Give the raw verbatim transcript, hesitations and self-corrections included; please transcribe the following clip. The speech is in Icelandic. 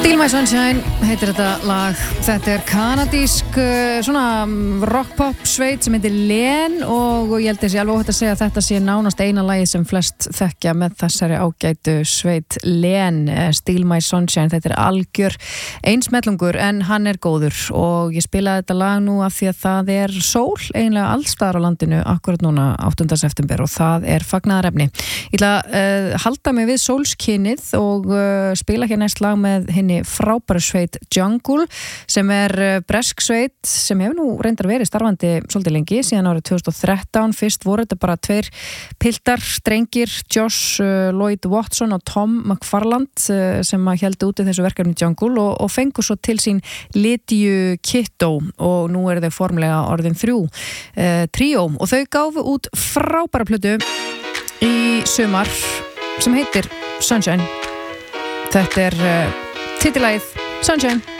Steal My Sunshine heitir þetta lag. Þetta er kanadísk svona rock-pop sveit sem heitir Len og ég held að sé alveg óhætt að segja að þetta sé nánast eina lagið sem flest þekkja með þessari ágætu sveit Len, Steal My Sunshine. Þetta er algjör einsmellungur en hann er góður og ég spilaði þetta lag nú af því að það er sól eiginlega allstaðar á landinu akkurat núna áttunda september og það er fagnaðarefni. Ég ætla að uh, halda mig við sólskinnið og uh, spila hér næst lag með henni frábæru sveit Jungle sem er bresk sveit sem hefur nú reyndar verið starfandi svolítið lengi síðan árið tvö þúsund og þrettán. Fyrst voru þetta bara tveir piltar, drengir, Josh uh, Lloyd Watson og Tom McFarland uh, sem að héldu úti þessu verkefni Jungle og, og fengu svo til sín Lydiu Kitto og nú eru þau formlega orðin þrjú uh, tríó og þau gáfu út frábæra plötu í sumar sem heitir Sunshine. Þetta er uh, titillagið Sunshine.